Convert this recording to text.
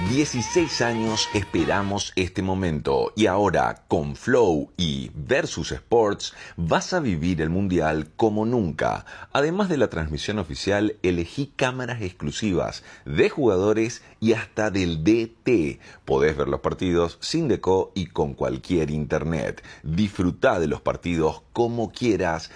16 años esperamos este momento y ahora con Flow y Versus Sports vas a vivir el Mundial como nunca. Además de la transmisión oficial, elegí cámaras exclusivas de jugadores y hasta del DT. Podés ver los partidos sin deco y con cualquier internet. Disfrutá de los partidos como quieras